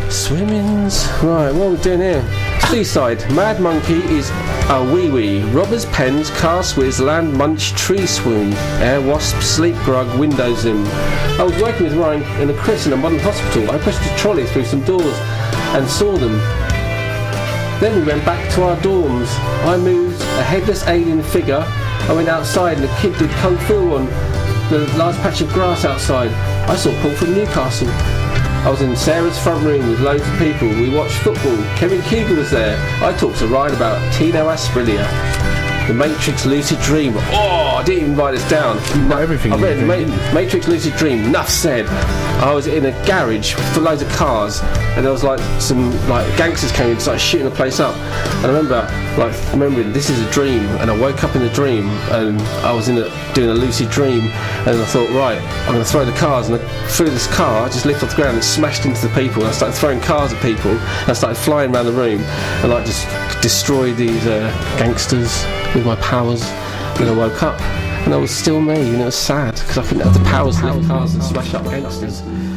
Swimmings. Right, what are we doing here? Seaside. Mad Monkey is a wee-wee. Robbers, pens, car swizz, land munch, tree swoon. Air wasp, sleep grug, windows in. I was working with Ryan and Chris in a modern hospital. I pushed a trolley through some doors and saw them. Then we went back to our dorms. I moved a headless alien figure. I went outside and a kid did kung fu on the large patch of grass outside. I saw Paul from Newcastle. I was in Sarah's front room with loads of people. We watched football. Kevin Keegan was there. I talked to Ryan about Tino Asprilia. The Matrix Lucid Dream. Oh, I didn't even write this down. Everything. I read Matrix Lucid Dream. Enough said. I was in a garage for loads of cars, and there was some gangsters came in and started shooting the place up. And I remember remembering this is a dream, and I woke up in the dream, and I was doing a lucid dream, and I thought, right, I'm going to throw the cars, and I threw this car, I just lifted off the ground and smashed into the people, and I started throwing cars at people, and I started flying around the room, and just destroyed these gangsters with my powers. And then I woke up, and I was still me, and it was sad because I couldn't have the powers to lift cars and smash up gangsters.